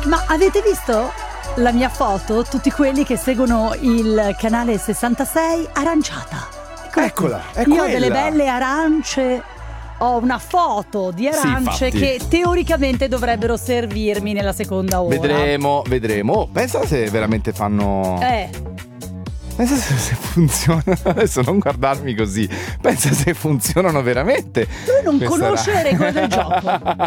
Ma avete visto la mia foto? Tutti quelli che seguono il canale 66 aranciata. Eccola, è Io quella. ho delle belle arance. Ho una foto di arance che teoricamente dovrebbero servirmi nella seconda ora. Vedremo. Oh, pensa se veramente fanno. Pensa se funzionano. Adesso non guardarmi così. Pensa se funzionano veramente. Lui non conosce le regole del gioco.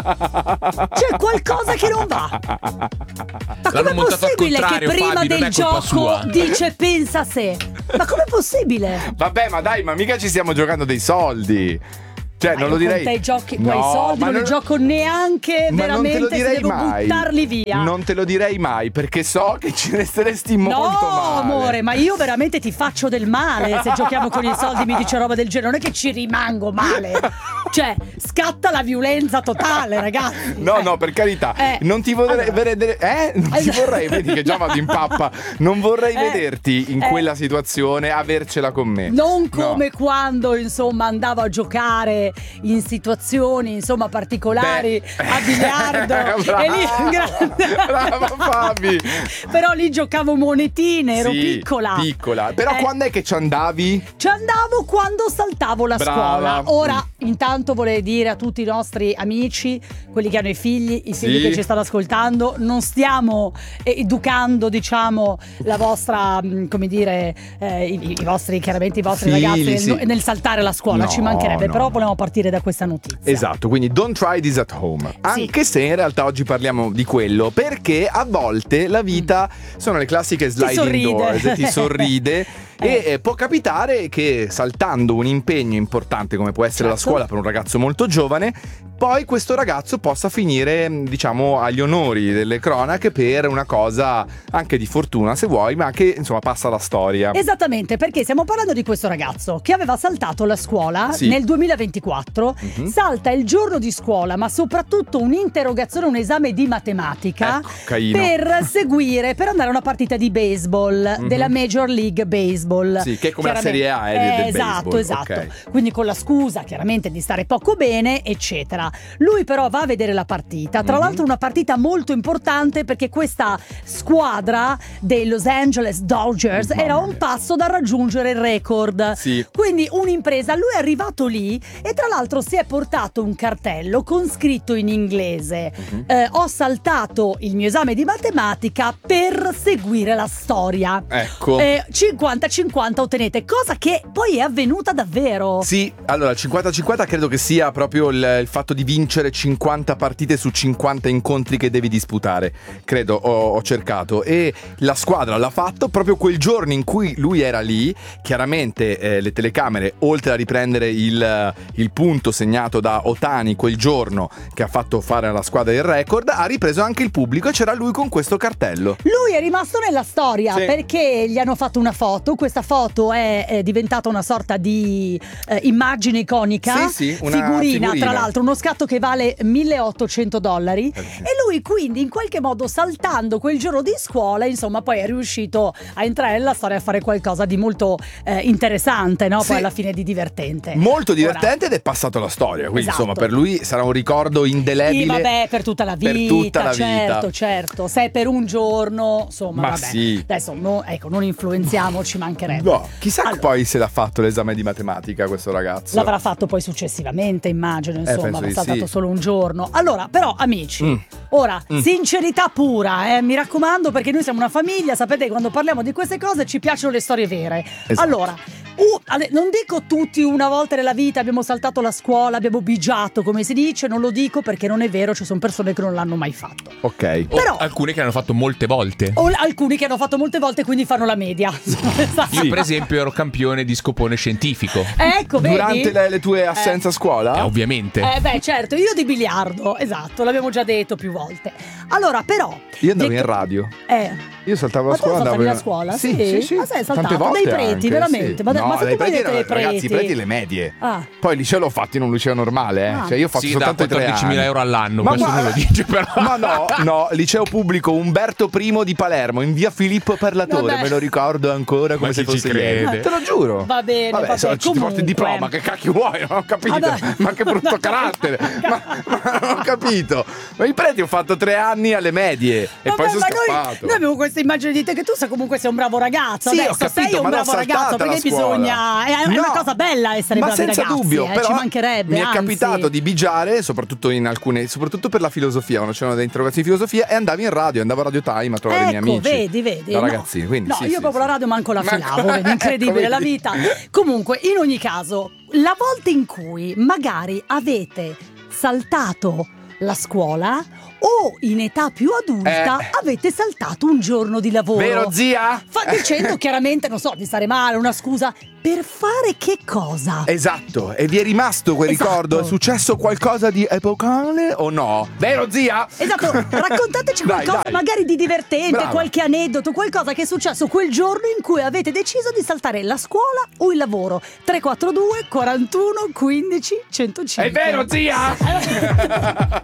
C'è qualcosa che non va. Ma com'è possibile che prima Fabi, del gioco dice pensa se? Ma com'è possibile? Vabbè, ma dai, ma mica ci stiamo giocando dei soldi. Cioè, non lo direi. Con te giochi quei soldi, non li gioco neanche veramente, non te lo direi se devo mai. buttarli via. Non te lo direi mai, perché so che ci resteresti molto male. No, amore, ma io veramente ti faccio del male. Se giochiamo con i soldi mi dice roba del genere. Non è che ci rimango male. Cioè, scatta la violenza totale, ragazzi. No, per carità. Non ti vorrei vedere. Non ti vorrei, vedi che già vado in pappa. Non vorrei vederti in quella situazione, avercela con me. Non come quando, insomma, andavo a giocare in situazioni, insomma, particolari a biliardo. Brava, e lì brava Fabi. Però lì giocavo monetine, ero piccola. Però quando è che ci andavi? Ci andavo quando saltavo la scuola. Ora, intanto vorrei dire a tutti i nostri amici, quelli che hanno i figli che ci stanno ascoltando, non stiamo educando, diciamo, la vostra, come dire, i vostri ragazzi nel saltare la scuola, ci mancherebbe. Però volevamo partire da questa notizia. Esatto, quindi don't try this at home. Anche se in realtà oggi parliamo di quello, perché a volte la vita sono le classiche sliding doors, ti sorride. E può capitare che saltando un impegno importante come può essere la scuola per un ragazzo molto giovane, poi questo ragazzo possa finire, diciamo, agli onori delle cronache per una cosa anche di fortuna, se vuoi, ma che insomma passa alla storia. Esattamente, perché stiamo parlando di questo ragazzo che aveva saltato la scuola nel 2024, salta il giorno di scuola, ma soprattutto un'interrogazione, un esame di matematica per andare a una partita di baseball della Major League Baseball. Sì, che è come la Serie A del baseball. Esatto. Okay. Quindi con la scusa chiaramente di stare poco bene, eccetera. Lui però va a vedere la partita. Tra l'altro una partita molto importante, perché questa squadra dei Los Angeles Dodgers era un passo da raggiungere il record. Quindi un'impresa. Lui è arrivato lì e tra l'altro si è portato un cartello con scritto in inglese: ho saltato il mio esame di matematica per seguire la storia. Ecco. 50-50 ottenete, cosa che poi è avvenuta davvero. Sì, allora il 50-50 credo che sia proprio il fatto di vincere 50 partite su 50 incontri che devi disputare. Credo, ho cercato. E la squadra l'ha fatto proprio quel giorno in cui lui era lì. Chiaramente le telecamere, oltre a riprendere il punto segnato da Ohtani quel giorno che ha fatto fare alla squadra il record, ha ripreso anche il pubblico e c'era lui con questo cartello. Lui è rimasto nella storia perché gli hanno fatto una foto. Questa foto è diventata una sorta di immagine iconica, una figurina, tra l'altro uno scatto che vale $1.800. E lui quindi in qualche modo, saltando quel giorno di scuola, insomma, poi è riuscito a entrare nella storia e a fare qualcosa di molto interessante, no? Poi alla fine di divertente. Molto divertente. Ed è passato alla storia. Quindi insomma per lui sarà un ricordo indelebile. Sì, vabbè, per tutta la vita. Certo. Se è per un giorno, insomma, vabbè. Adesso non influenziamo, ci mancherebbe. No, chissà poi se l'ha fatto l'esame di matematica questo ragazzo. L'avrà fatto poi successivamente, immagino, insomma, ha saltato solo un giorno. Allora, però, amici, ora, sincerità pura, mi raccomando, perché noi siamo una famiglia, sapete, quando parliamo di queste cose ci piacciono le storie vere. Esatto. Allora, non dico tutti una volta nella vita abbiamo saltato la scuola, abbiamo bigiato, come si dice, non lo dico perché non è vero, ci sono persone che non l'hanno mai fatto. Ok. Però alcune che hanno fatto molte volte. O alcuni che hanno fatto molte volte, quindi fanno la media. Io per esempio ero campione di scopone scientifico. Ecco, vedi? Durante le tue assenze a scuola? Ovviamente. Certo, io di biliardo, esatto, l'abbiamo già detto più volte. Allora, però io andavo in radio. Io saltavo la Ma tu scuola. saltavi la scuola? Sì. Ma sei saltato Tante volte dai preti, anche, veramente? sì. Ma No, fate dai voi preti, dei preti. ragazzi, i preti le medie. Ah. Poi il liceo l'ho fatto in un liceo normale, Ah. Cioè io ho fatto Sì, da soltanto 3 anni. 14.000 euro all'anno, Ma questo non lo dice però. Ma no, liceo pubblico Umberto I di Palermo, in via Filippo Parlatore, Vabbè. me lo ricordo ancora come Ma se chi ci fosse ieri. crede? Te lo giuro. Va bene, vabbè, se ti porti comunque. il diploma, che cacchio vuoi? Non ho capito. Vabbè. Ma che brutto carattere. ma non ho capito. Ma i preti ho fatto 3 anni alle medie e Vabbè, poi sono ma scappato. noi abbiamo questa immagine di te che tu comunque sei un bravo ragazzo. Sì, ho adesso capito, sei un ma l'ho bravo ragazzo saltata perché la scuola. bisogna. È No, una cosa bella essere ma bravi senza ragazzi. dubbio, però ci mancherebbe. mi è anzi. capitato di bigiare, soprattutto in alcune, soprattutto per la filosofia, quando c'erano delle interrogazioni di filosofia, e andavo in radio, andavo a Radio Time a trovare i miei amici. Vedi. Da ragazzini, quindi No, sì, io sì, proprio sì. la radio manco la Ma- filavo, vedi, incredibile la Vedi? vita. Comunque, in ogni caso, la volta in cui magari avete saltato la scuola o in età più adulta avete saltato un giorno di lavoro. Vero, zia? Dicendo chiaramente, non so, di stare male, una scusa. Per fare che cosa? Esatto, e vi è rimasto quel Esatto. ricordo? È successo qualcosa di epocale o no? Vero, zia? Esatto, raccontateci Dai, qualcosa dai. magari di divertente, Brava. qualche aneddoto, qualcosa che è successo quel giorno in cui avete deciso di saltare la scuola o il lavoro. 342 41 15 105. È vero, zia?